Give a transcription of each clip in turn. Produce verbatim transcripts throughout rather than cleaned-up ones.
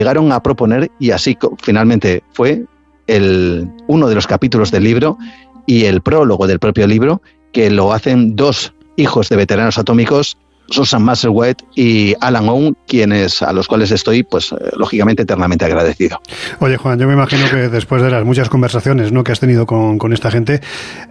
llegaron a proponer, y así finalmente fue el, uno de los capítulos del libro y el prólogo del propio libro, que lo hacen dos hijos de veteranos atómicos, Susan Musselwhite y Alan Owen, quienes, a los cuales estoy, pues, lógicamente, eternamente agradecido. Oye, Juan, yo me imagino que después de las muchas conversaciones, ¿no?, que has tenido con, con esta gente,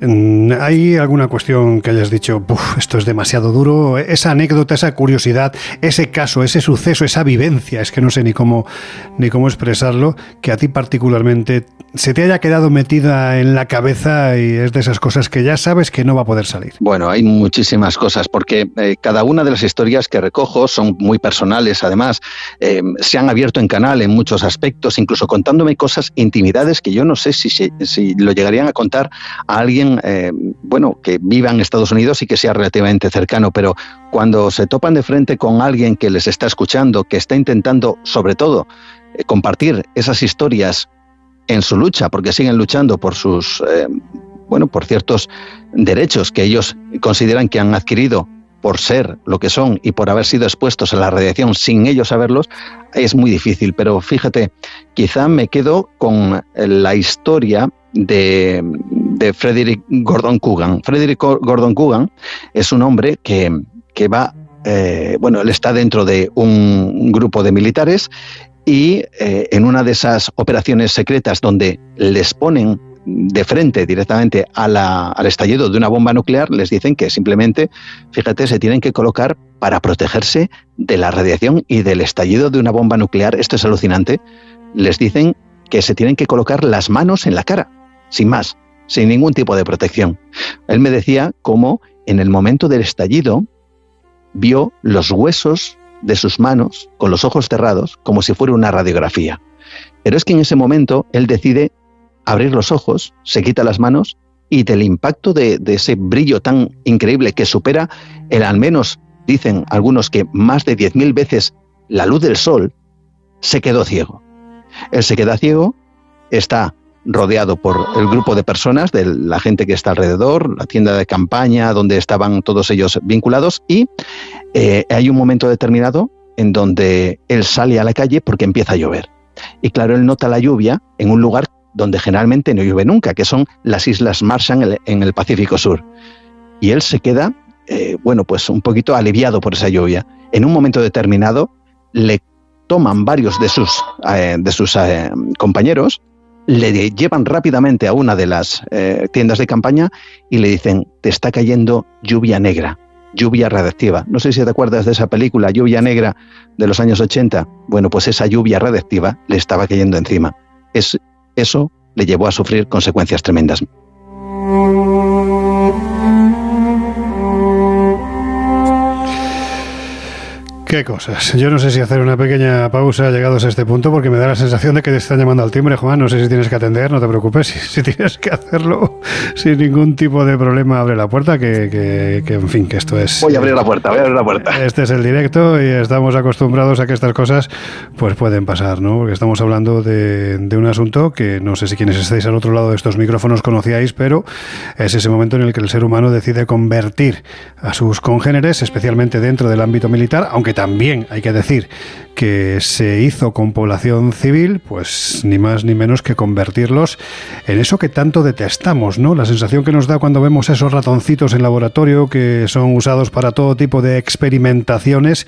¿hay alguna cuestión que hayas dicho, Puf, esto es demasiado duro? Esa anécdota, esa curiosidad, ese caso, ese suceso, esa vivencia, es que no sé ni cómo, ni cómo expresarlo, que a ti particularmente se te haya quedado metida en la cabeza y es de esas cosas que ya sabes que no va a poder salir. Bueno, hay muchísimas cosas, porque eh, cada una de las historias que recojo son muy personales, además, eh, se han abierto en canal en muchos aspectos, incluso contándome cosas, intimidades que yo no sé si, si, si lo llegarían a contar a alguien, eh, bueno, que viva en Estados Unidos y que sea relativamente cercano, pero cuando se topan de frente con alguien que les está escuchando, que está intentando, sobre todo, eh, compartir esas historias en su lucha, porque siguen luchando por sus, eh, bueno, por ciertos derechos que ellos consideran que han adquirido por ser lo que son y por haber sido expuestos a la radiación sin ellos saberlos, es muy difícil. Pero fíjate, quizá me quedo con la historia de, de Frederick Gordon Coogan. Frederick Gordon Coogan es un hombre que, que va, eh, bueno, él está dentro de un grupo de militares y eh, en una de esas operaciones secretas donde les ponen de frente directamente a la, al estallido de una bomba nuclear, les dicen que simplemente, fíjate, se tienen que colocar para protegerse de la radiación y del estallido de una bomba nuclear. Esto es alucinante. Les dicen que se tienen que colocar las manos en la cara, sin más, sin ningún tipo de protección. Él me decía cómo en el momento del estallido vio los huesos de sus manos con los ojos cerrados como si fuera una radiografía. Pero es que en ese momento él decide abrir los ojos, se quita las manos y del impacto de, de ese brillo tan increíble que supera el, al menos dicen algunos que más de diez mil veces la luz del sol, se quedó ciego. Él se queda ciego, está rodeado por el grupo de personas, de la gente que está alrededor, la tienda de campaña donde estaban todos ellos vinculados, y eh, hay un momento determinado en donde él sale a la calle porque empieza a llover. Y claro, él nota la lluvia en un lugar donde generalmente no llueve nunca, que son las Islas Marshall en el Pacífico Sur. Y él se queda, eh, bueno, pues un poquito aliviado por esa lluvia. En un momento determinado le toman varios de sus, eh, de sus eh, compañeros, le llevan rápidamente a una de las eh, tiendas de campaña y le dicen, te está cayendo lluvia negra, lluvia radiactiva. No sé si te acuerdas de esa película, Lluvia Negra, de los años ochenta. Bueno, pues esa lluvia radiactiva le estaba cayendo encima. Es Eso le llevó a sufrir consecuencias tremendas. Qué cosas. Yo no sé si hacer una pequeña pausa llegados a este punto, porque me da la sensación de que te están llamando al timbre, Juan. No sé si tienes que atender, no te preocupes. Si, si tienes que hacerlo sin ningún tipo de problema, abre la puerta, que, que, que en fin, que esto es... Voy a abrir la puerta, voy a abrir la puerta. Este es el directo y estamos acostumbrados a que estas cosas pues pueden pasar, ¿no? Porque estamos hablando de, de un asunto que no sé si quienes estáis al otro lado de estos micrófonos conocíais, pero es ese momento en el que el ser humano decide convertir a sus congéneres, especialmente dentro del ámbito militar, aunque también hay que decir que se hizo con población civil, pues ni más ni menos que convertirlos en eso que tanto detestamos, ¿no? La sensación que nos da cuando vemos esos ratoncitos en laboratorio que son usados para todo tipo de experimentaciones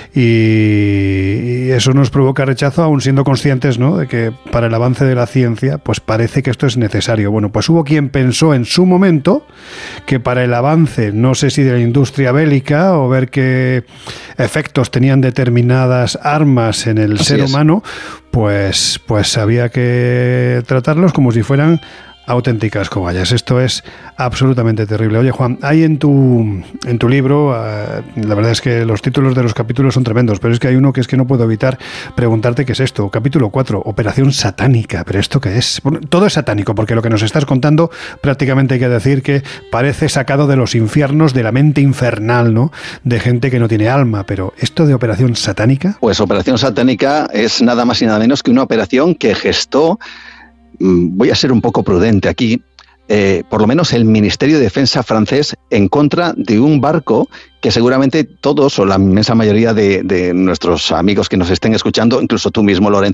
y eso nos provoca rechazo, aun siendo conscientes, ¿no?, de que para el avance de la ciencia pues parece que esto es necesario. Bueno, pues hubo quien pensó en su momento que para el avance, no sé si de la industria bélica o ver qué efectos tenían determinadas armas en el Así ser es. humano, pues, pues había que tratarlos como si fueran auténticas cobayas. Esto es absolutamente terrible. Oye, Juan, hay en tu en tu libro, uh, la verdad es que los títulos de los capítulos son tremendos, pero es que hay uno que es que no puedo evitar preguntarte qué es esto. Capítulo cuatro, Operación Satánica. ¿Pero esto qué es? Bueno, todo es satánico, porque lo que nos estás contando prácticamente hay que decir que parece sacado de los infiernos, de la mente infernal, ¿no?, de gente que no tiene alma. Pero ¿esto de Operación Satánica? Pues Operación Satánica es nada más y nada menos que una operación que gestó, voy a ser un poco prudente aquí, eh, por lo menos el Ministerio de Defensa francés en contra de un barco que seguramente todos o la inmensa mayoría de, de nuestros amigos que nos estén escuchando, incluso tú mismo, Lorenzo,